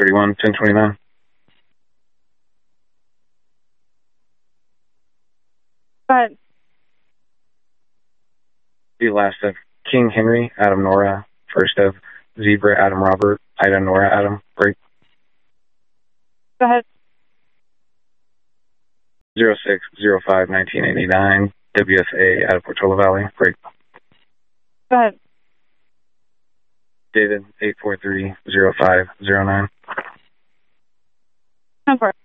31, 1029. Go ahead. The last of King Henry, Adam Nora. First of Zebra, Adam Robert, Ida Nora, Adam. Break. Go ahead. 0605 1989. WSA out of Portola Valley. Break. Go ahead. David 8430509. 10-4.